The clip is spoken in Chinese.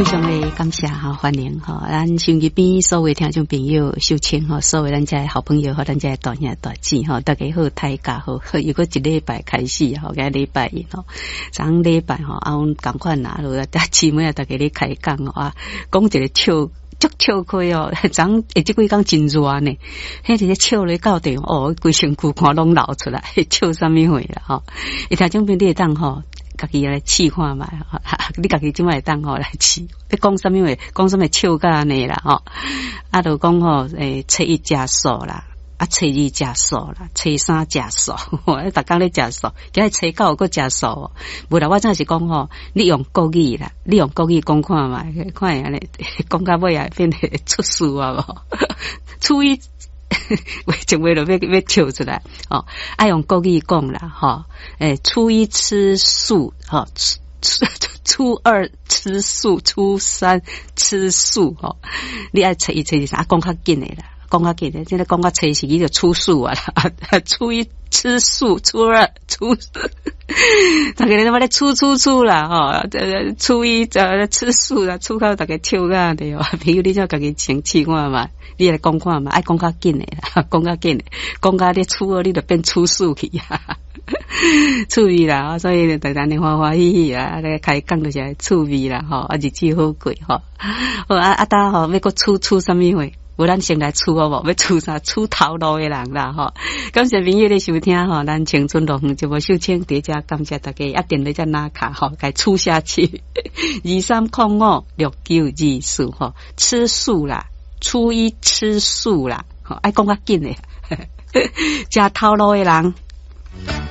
非常的感谢哈，欢迎哈，咱心机边所有听众朋友收听哈，所有咱家好朋友和咱家大兄大姐哈，大家好，大家好，又过一礼拜开始哈，个礼拜一吼，上礼拜哈，啊，阮赶快拿落大姊妹大家咧开讲啊，讲一个笑。足笑开哦，昨这几工真热呢，迄个笑咧到地哦，规身躯汗拢流出来，笑啥物货啦吼？伊听种边你会当吼，家己来试看觅吼，你家己即摆会当吼来试，你讲啥物话？讲啥物笑甲安尼啦吼？啊，就讲吼，初一食素啦。啊，初二食素啦，初三食素，逐工咧食素，今日初九搁食素。无啦，我真是讲吼，你用国语啦，你用国语讲看嘛，看安尼讲到尾啊，变出事啊无？初一为就为了要笑出来哦，爱用国语讲啦吼，初一吃素吼。初二吃素，初三吃素吼，你爱初一、初二、三，讲较紧诶啦。讲较紧的，现在讲到初四就出素啊啦，初一吃素，初二初，大家他妈的出啦哈，初一吃素啦，初九大家笑个的哦，朋友你就家己先试看嘛，你来讲看嘛，爱讲较紧的啦，讲较紧的，讲到你初二你就变出素去啊，趣味啦，所以大家你欢欢喜喜啊，来开讲就是趣味啦吼，啊日子好过吼，好啊搭吼要个出什么话？无咱先来出好无？要出啥？出头路的人啦吼！感谢朋友的收听吼，咱青春路节目收听伫遮，感谢大家一定咧遮拿卡吼，该出下去23056924吼，吃素啦，初一吃素啦，吼，爱讲较紧诶，食头路的人。